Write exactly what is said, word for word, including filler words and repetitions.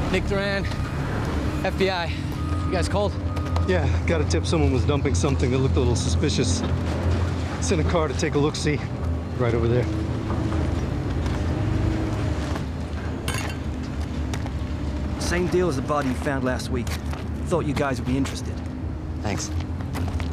Nick Duran, F B I. You guys called? Yeah, got a tip someone was dumping something that looked a little suspicious. Sent a car to take a look-see. Right over there. Same deal as the body you found last week. Thought you guys would be interested. Thanks.